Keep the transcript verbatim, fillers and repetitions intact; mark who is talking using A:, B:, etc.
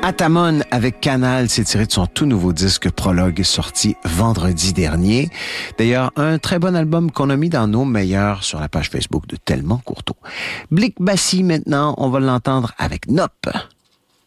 A: Atamon avec Canal, c'est tiré de son tout nouveau disque Prologue sorti vendredi dernier. D'ailleurs, un très bon album qu'on a mis dans nos meilleurs sur la page Facebook de Tellement Courteau. Blick Bassi maintenant, on va l'entendre avec Nop.